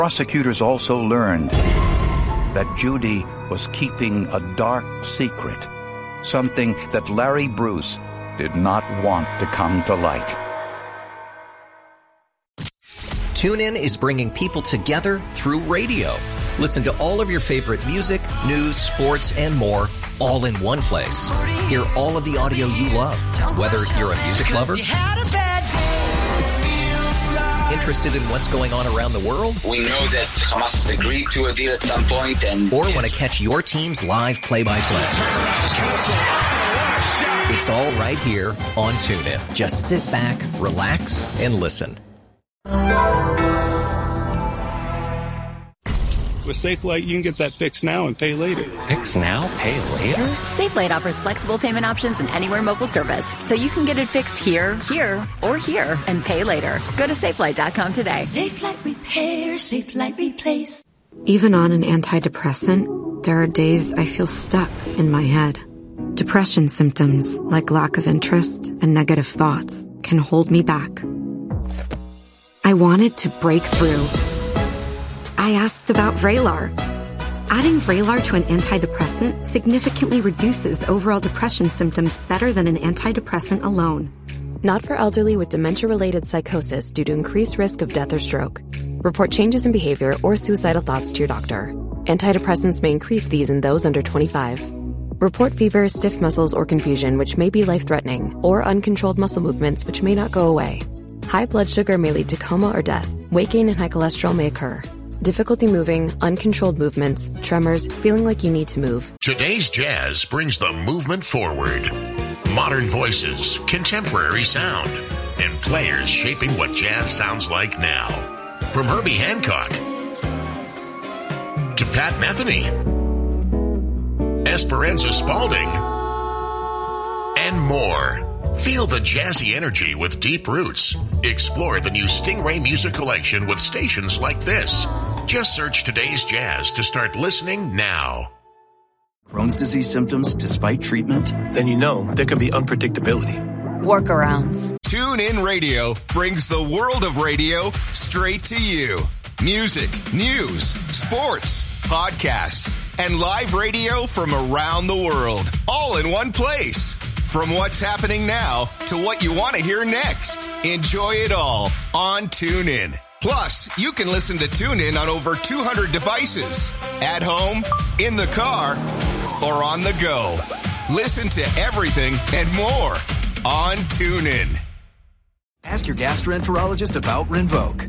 Prosecutors also learned that Judy was keeping a dark secret, something that Larry Bruce did not want to come to light. TuneIn is bringing people together through radio. Listen to all of your favorite music, news, sports, and more all in one place. Hear all of the audio you love, whether you're a music lover, interested in what's going on around the world, we know that Hamas has agreed to a deal at some point, or want to catch your team's live play-by-play. It's all right here on TuneIn. Just sit back, relax, and listen. With SafeLight, you can get that fixed now and pay later. Fix now, pay later? SafeLight offers flexible payment options and anywhere mobile service, so you can get it fixed here, or here, and pay later. Go to SafeLight.com today. SafeLight Repair, SafeLight Replace. Even on an antidepressant, there are days I feel stuck in my head. Depression symptoms, like lack of interest and negative thoughts, can hold me back. I wanted to break through. I asked about Vraylar. Adding Vraylar to an antidepressant significantly reduces overall depression symptoms better than an antidepressant alone. Not for elderly with dementia-related psychosis due to increased risk of death or stroke. Report changes in behavior or suicidal thoughts to your doctor. Antidepressants may increase these in those under 25. Report fever, stiff muscles, or confusion, which may be life-threatening, or uncontrolled muscle movements, which may not go away. High blood sugar may lead to coma or death. Weight gain and high cholesterol may occur. Difficulty moving, uncontrolled movements, tremors, feeling like you need to move. Today's jazz brings the movement forward. Modern voices, contemporary sound, and players shaping what jazz sounds like now. From Herbie Hancock to Pat Metheny, Esperanza Spalding, and more. Feel the jazzy energy with deep roots. Explore the new Stingray Music Collection with stations like this. Just search Today's Jazz to start listening now. Crohn's disease symptoms despite treatment? Then you know there can be unpredictability. Workarounds. TuneIn Radio brings the world of radio straight to you. Music, news, sports, podcasts, and live radio from around the world. All in one place. From what's happening now to what you want to hear next. Enjoy it all on TuneIn. Plus, you can listen to TuneIn on over 200 devices. At home, in the car, or on the go. Listen to everything and more on TuneIn. Ask your gastroenterologist about Rinvoq.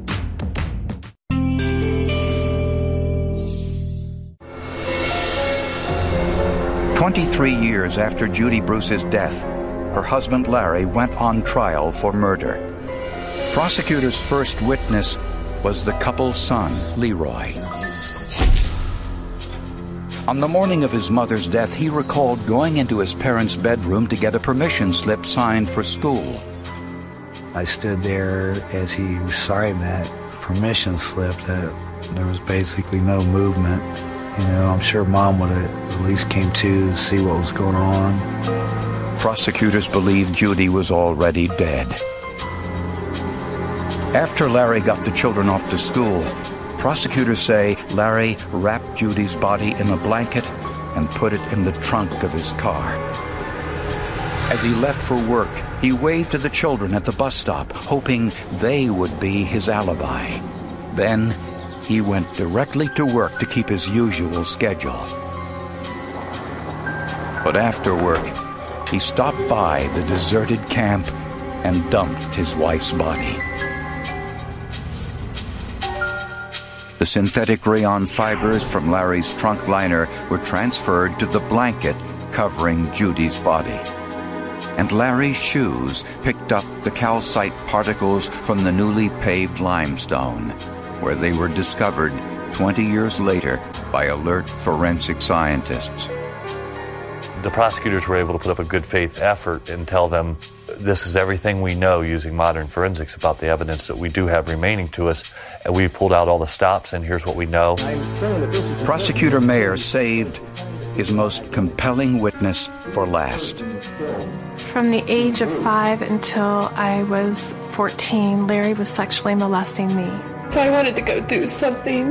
"23 years after Judy Bruce's death, her husband Larry went on trial for murder. Prosecutors' first witness was the couple's son, Leroy. On the morning of his mother's death, he recalled going into his parents' bedroom to get a permission slip signed for school. I stood there as he signed that permission slip that there was basically no movement. You know, I'm sure Mom would have at least came to see what was going on. Prosecutors believed Judy was already dead. After Larry got the children off to school, prosecutors say Larry wrapped Judy's body in a blanket and put it in the trunk of his car. As he left for work, he waved to the children at the bus stop, hoping they would be his alibi. Then he went directly to work to keep his usual schedule. But after work, he stopped by the deserted camp and dumped his wife's body. The synthetic rayon fibers from Larry's trunk liner were transferred to the blanket covering Judy's body. And Larry's shoes picked up the calcite particles from the newly paved limestone, where they were discovered 20 years later by alert forensic scientists. The prosecutors were able to put up a good faith effort and tell them this is everything we know using modern forensics about the evidence that we do have remaining to us, and we pulled out all the stops, and here's what we know. Prosecutor Mayer saved his most compelling witness for last. From the age of 5 until I was 14, Larry was sexually molesting me. I wanted to go do something.